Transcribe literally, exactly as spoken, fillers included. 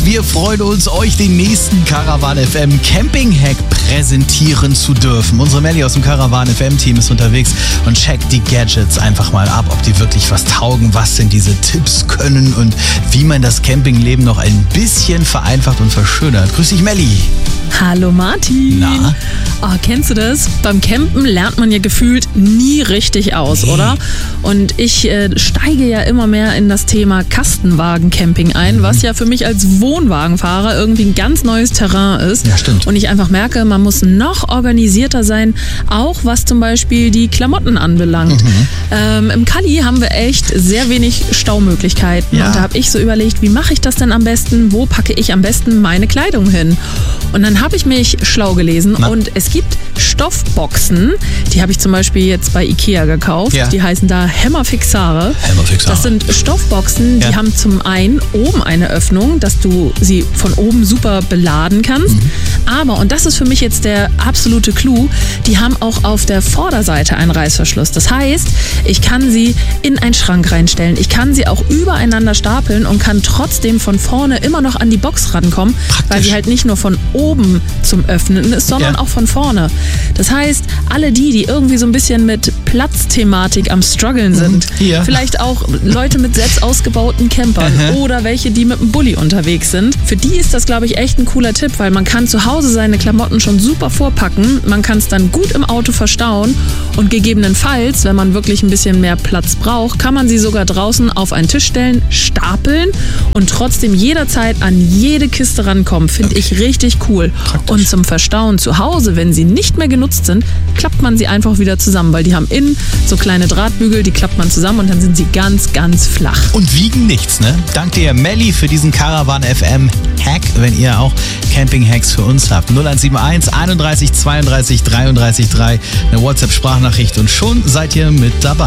und wir freuen uns, euch den nächsten Caravan F M Camping Hack präsentieren zu dürfen. Unsere Melli aus dem Caravan F M Team ist unterwegs und checkt die Gadgets einfach mal ab, ob die wirklich was taugen, was denn diese Tipps können und wie man das Campingleben noch ein bisschen vereinfacht und verschönert. Grüß dich, Melli. Hallo Martin. Na? Oh, kennst du das? Beim Campen lernt man ja gefühlt nie richtig aus, Nee. oder? Und ich äh, steige ja immer mehr in das Thema Kastenwagen-Camping ein, Mhm. was ja für mich als Wohnwagenfahrer irgendwie ein ganz neues Terrain ist. Ja, stimmt. Und ich einfach merke, man muss noch organisierter sein, auch was zum Beispiel die Klamotten anbelangt. Mhm. Ähm, Im Kali haben wir echt sehr wenig Staumöglichkeiten. Ja. Und da habe ich so überlegt, wie mache ich das denn am besten? Wo packe ich am besten meine Kleidung hin? Und dann habe ich mich schlau gelesen Na? und es gibt Stoffboxen, die habe ich zum Beispiel jetzt bei Ikea gekauft. Ja. Die heißen da Hämmerfixare. Hämmerfixare. Das sind Stoffboxen, die Ja. haben zum einen oben eine Öffnung, dass du sie von oben super beladen kannst. Mhm. Aber, und das ist für mich jetzt der absolute Clou, die haben auch auf der Vorderseite einen Reißverschluss. Das heißt, ich kann sie in einen Schrank reinstellen. Ich kann sie auch übereinander stapeln und kann trotzdem von vorne immer noch an die Box rankommen, Praktisch. weil sie halt nicht nur von oben zum Öffnen ist, sondern Ja. auch von vorne. Das heißt, alle die, die irgendwie so ein bisschen mit Platzthematik am struggeln sind, Ja. vielleicht auch Leute mit selbst ausgebauten Campern Aha. oder welche, die mit einem Bulli unterwegs sind, für die ist das, glaube ich, echt ein cooler Tipp, weil man kann zu Hause seine Klamotten schon super vorpacken, man kann es dann gut im Auto verstauen und gegebenenfalls, wenn man wirklich ein bisschen mehr Platz braucht, kann man sie sogar draußen auf einen Tisch stellen, stapeln und trotzdem jederzeit an jede Kiste rankommen. Finde ich richtig cool. Praktisch. Und zum Verstauen zu Hause, wenn sie nicht mehr genutzt sind, klappt man sie einfach wieder zusammen, weil die haben innen so kleine Drahtbügel, die klappt man zusammen und dann sind sie ganz, ganz flach. Und wiegen nichts, ne? Dank dir, Melli, für diesen Caravan F M Hack, wenn ihr auch Camping-Hacks für uns habt. null eins sieben eins einunddreißig zweiunddreißig dreiunddreißig drei, eine WhatsApp-Sprachnachricht und schon seid ihr mit dabei.